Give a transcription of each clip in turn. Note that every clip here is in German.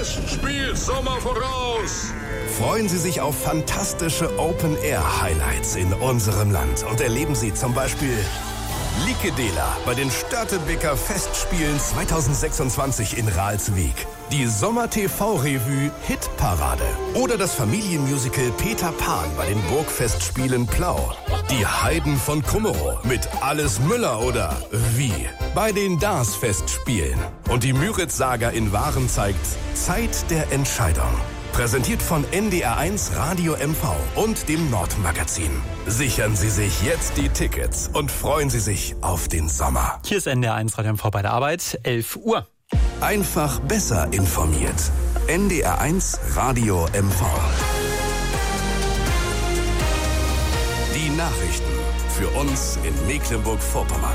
spielt Sommer voraus. Freuen Sie sich auf fantastische Open-Air-Highlights in unserem Land und erleben Sie zum Beispiel Likedela bei den Störtebeker Festspielen 2026 in Ralswiek, die Sommer-TV-Revue Hitparade oder das Familienmusical Peter Pan bei den Burgfestspielen Plau, die Heiden von Kummerow mit Alles Müller oder Wie bei den DARS-Festspielen und die Müritz-Saga in Waren zeigt Zeit der Entscheidung. Präsentiert von NDR1 Radio MV und dem Nordmagazin. Sichern Sie sich jetzt die Tickets und freuen Sie sich auf den Sommer. Hier ist NDR1 Radio MV bei der Arbeit, 11 Uhr. Einfach besser informiert. NDR1 Radio MV. Die Nachrichten für uns in Mecklenburg-Vorpommern.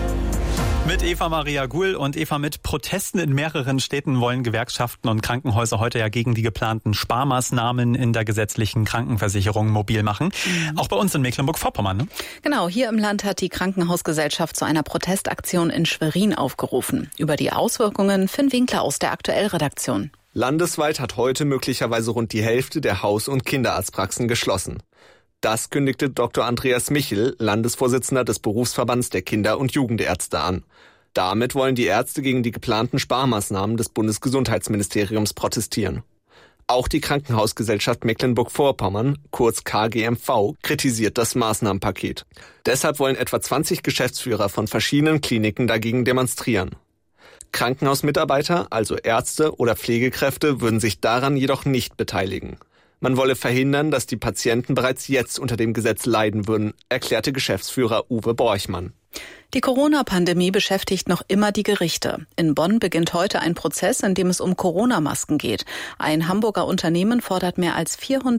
Mit Eva Maria Guhl und Eva, mit Protesten in mehreren Städten wollen Gewerkschaften und Krankenhäuser heute ja gegen die geplanten Sparmaßnahmen in der gesetzlichen Krankenversicherung mobil machen. Auch bei uns in Mecklenburg-Vorpommern, ne? Genau, hier im Land hat die Krankenhausgesellschaft zu einer Protestaktion in Schwerin aufgerufen. Über die Auswirkungen Finn Winkler aus der Aktuell-Redaktion. Landesweit hat heute möglicherweise rund die Hälfte der Haus- und Kinderarztpraxen geschlossen. Das kündigte Dr. Andreas Michel, Landesvorsitzender des Berufsverbands der Kinder- und Jugendärzte, an. Damit wollen die Ärzte gegen die geplanten Sparmaßnahmen des Bundesgesundheitsministeriums protestieren. Auch die Krankenhausgesellschaft Mecklenburg-Vorpommern, kurz KGMV, kritisiert das Maßnahmenpaket. Deshalb wollen etwa 20 Geschäftsführer von verschiedenen Kliniken dagegen demonstrieren. Krankenhausmitarbeiter, also Ärzte oder Pflegekräfte, würden sich daran jedoch nicht beteiligen. Man wolle verhindern, dass die Patienten bereits jetzt unter dem Gesetz leiden würden, erklärte Geschäftsführer Uwe Borchmann. Die Corona-Pandemie beschäftigt noch immer die Gerichte. In Bonn beginnt heute ein Prozess, in dem es um Corona-Masken geht. Ein Hamburger Unternehmen fordert mehr als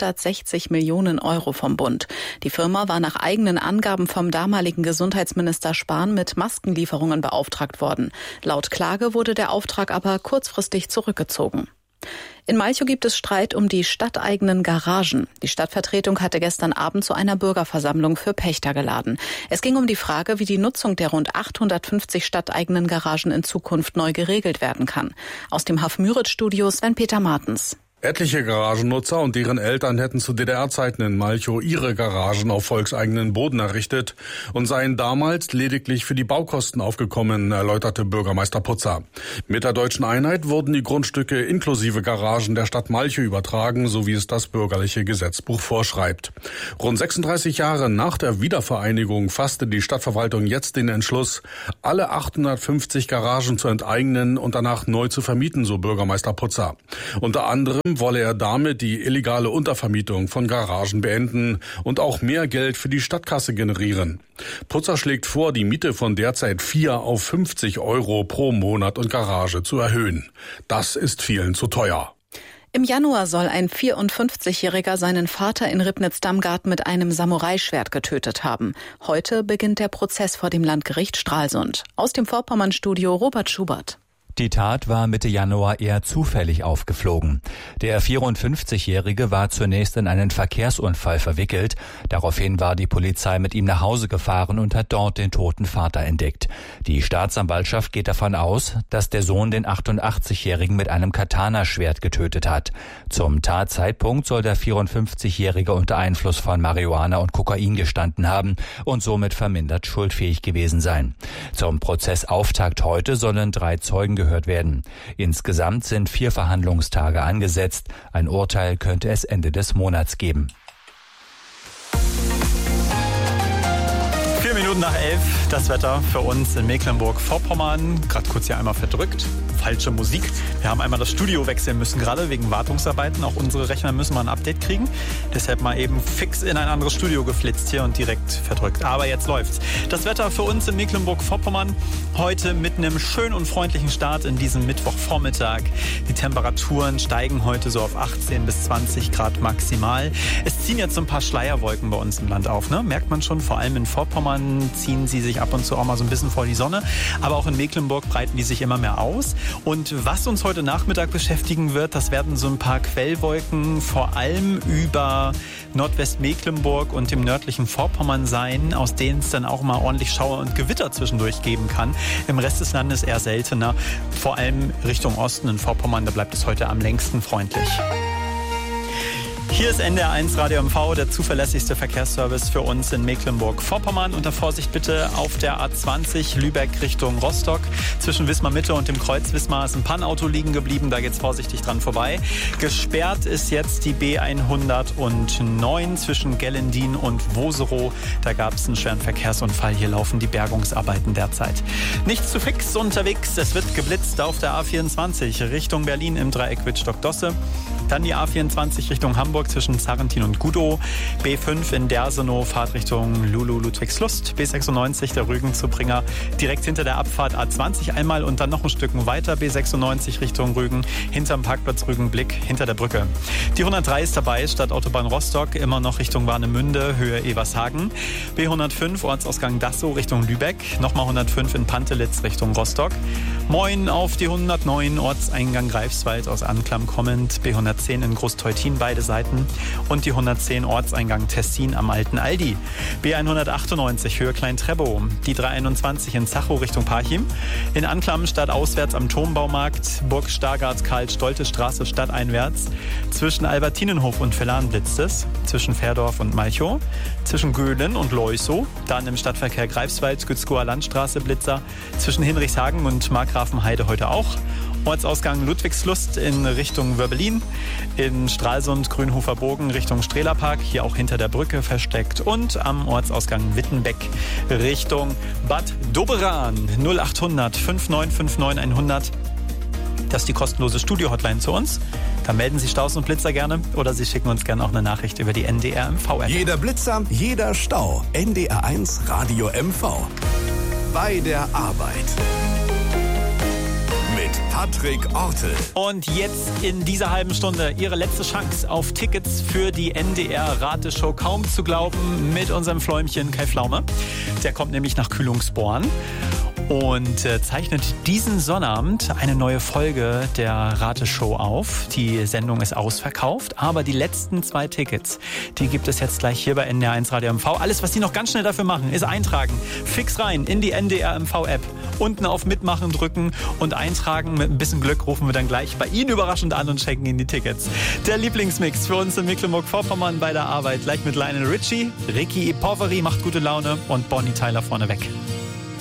460 Millionen Euro vom Bund. Die Firma war nach eigenen Angaben vom damaligen Gesundheitsminister Spahn mit Maskenlieferungen beauftragt worden. Laut Klage wurde der Auftrag aber kurzfristig zurückgezogen. In Malchow gibt es Streit um die stadteigenen Garagen. Die Stadtvertretung hatte gestern Abend zu einer Bürgerversammlung für Pächter geladen. Es ging um die Frage, wie die Nutzung der rund 850 stadteigenen Garagen in Zukunft neu geregelt werden kann. Aus dem Haff-Müritz-Studio Sven-Peter Martens. Etliche Garagennutzer und deren Eltern hätten zu DDR-Zeiten in Malchow ihre Garagen auf volkseigenen Boden errichtet und seien damals lediglich für die Baukosten aufgekommen, erläuterte Bürgermeister Putzer. Mit der Deutschen Einheit wurden die Grundstücke inklusive Garagen der Stadt Malchow übertragen, so wie es das bürgerliche Gesetzbuch vorschreibt. Rund 36 Jahre nach der Wiedervereinigung fasste die Stadtverwaltung jetzt den Entschluss, alle 850 Garagen zu enteignen und danach neu zu vermieten, so Bürgermeister Putzer. Unter anderem wolle er damit die illegale Untervermietung von Garagen beenden und auch mehr Geld für die Stadtkasse generieren. Putzer schlägt vor, die Miete von derzeit 4 auf 50 Euro pro Monat und Garage zu erhöhen. Das ist vielen zu teuer. Im Januar soll ein 54-Jähriger seinen Vater in Ribnitz-Damgard mit einem Samurai-Schwert getötet haben. Heute beginnt der Prozess vor dem Landgericht Stralsund. Aus dem Vorpommern-Studio Robert Schubert. Die Tat war Mitte Januar eher zufällig aufgeflogen. Der 54-Jährige war zunächst in einen Verkehrsunfall verwickelt. Daraufhin war die Polizei mit ihm nach Hause gefahren und hat dort den toten Vater entdeckt. Die Staatsanwaltschaft geht davon aus, dass der Sohn den 88-Jährigen mit einem Katana-Schwert getötet hat. Zum Tatzeitpunkt soll der 54-Jährige unter Einfluss von Marihuana und Kokain gestanden haben und somit vermindert schuldfähig gewesen sein. Zum Prozessauftakt heute sollen 3 Zeugen gehört werden. Insgesamt sind 4 Verhandlungstage angesetzt. Ein Urteil könnte es Ende des Monats geben. 4 Minuten nach 11, das Wetter für uns in Mecklenburg-Vorpommern. Gerade kurz hier einmal verdrückt. Falsche Musik. Wir haben einmal das Studio wechseln müssen, gerade wegen Wartungsarbeiten. Auch unsere Rechner müssen mal ein Update kriegen. Deshalb mal eben fix in ein anderes Studio geflitzt hier und direkt verdrückt. Aber jetzt läuft's. Das Wetter für uns in Mecklenburg-Vorpommern heute mit einem schönen und freundlichen Start in diesem Mittwochvormittag. Die Temperaturen steigen heute so auf 18 bis 20 Grad maximal. Es ziehen jetzt so ein paar Schleierwolken bei uns im Land auf, ne? Merkt man schon, vor allem in Vorpommern ziehen sie sich ab und zu auch mal so ein bisschen vor die Sonne. Aber auch in Mecklenburg breiten die sich immer mehr aus. Und was uns heute Nachmittag beschäftigen wird, das werden so ein paar Quellwolken, vor allem über Nordwestmecklenburg und dem nördlichen Vorpommern sein, aus denen es dann auch mal ordentlich Schauer und Gewitter zwischendurch geben kann. Im Rest des Landes eher seltener, vor allem Richtung Osten in Vorpommern, da bleibt es heute am längsten freundlich. Hier ist NDR1 Radio MV, der zuverlässigste Verkehrsservice für uns in Mecklenburg-Vorpommern. Unter Vorsicht bitte auf der A20 Lübeck Richtung Rostock. Zwischen Wismar-Mitte und dem Kreuz Wismar ist ein Pannauto liegen geblieben, da geht's vorsichtig dran vorbei. Gesperrt ist jetzt die B109 zwischen Gellendin und Woserow. Da gab es einen schweren Verkehrsunfall, hier laufen die Bergungsarbeiten derzeit. Nichts zu fix unterwegs, es wird geblitzt auf der A24 Richtung Berlin im Dreieck Wittstock-Dosse. Dann die A24 Richtung Hamburg zwischen Zarrentin und Gudow. B5 in Dersenow, Fahrtrichtung Lulu-Ludwigslust. B96 der Rügen-Zubringer direkt hinter der Abfahrt A20 einmal und dann noch ein Stück weiter. B96 Richtung Rügen, hinterm Parkplatz Rügenblick, hinter der Brücke. Die 103 ist dabei, Stadtautobahn Rostock, immer noch Richtung Warnemünde, Höhe Evershagen. B105 Ortsausgang Dassow Richtung Lübeck. Nochmal 105 in Pantelitz Richtung Rostock. Moin auf die 109 Ortseingang Greifswald aus Anklam kommend. B110 in Großteutin beide Seiten und die 110 Ortseingang Tessin am Alten Aldi. B198 Höhe Klein-Trebow, die 321 in Zachow Richtung Parchim. In Anklam stadtauswärts am Turmbaumarkt, Burg Stargard Karl-Stolte-Straße stadteinwärts. Zwischen Albertinenhof und Vellan blitzt es. Zwischen Fährdorf und Malchow. Zwischen Göhlen und Leusow. Dann im Stadtverkehr Greifswald, Gützkower Landstraße Blitzer. Zwischen Hinrichshagen und Markgrafenheide heute auch. Ortsausgang Ludwigslust in Richtung Wörbelin, in Stralsund Grünhofer Bogen Richtung Strehlerpark, hier auch hinter der Brücke versteckt und am Ortsausgang Wittenbeck Richtung Bad Doberan 0800 5959 100. Das ist die kostenlose Studio-Hotline zu uns. Da melden Sie Staus und Blitzer gerne oder Sie schicken uns gerne auch eine Nachricht über die NDR MV-App. Jeder Blitzer, jeder Stau. NDR1 Radio MV. Bei der Arbeit. Patrick Ortel. Und jetzt in dieser halben Stunde Ihre letzte Chance auf Tickets für die NDR-Rateshow. Kaum zu glauben mit unserem Fläumchen Kai Pflaume. Der kommt nämlich nach Kühlungsborn und zeichnet diesen Sonnabend eine neue Folge der Rateshow auf. Die Sendung ist ausverkauft, aber die letzten 2 Tickets, die gibt es jetzt gleich hier bei NDR1 Radio MV. Alles, was Sie noch ganz schnell dafür machen, ist eintragen. Fix rein in die NDR MV-App. Unten auf Mitmachen drücken und eintragen. Mit ein bisschen Glück rufen wir dann gleich bei Ihnen überraschend an und schenken Ihnen die Tickets. Der Lieblingsmix für uns in Mecklenburg-Vorpommern bei der Arbeit. Gleich mit Lionel Richie, Ricky Poveri macht gute Laune und Bonnie Tyler vorneweg.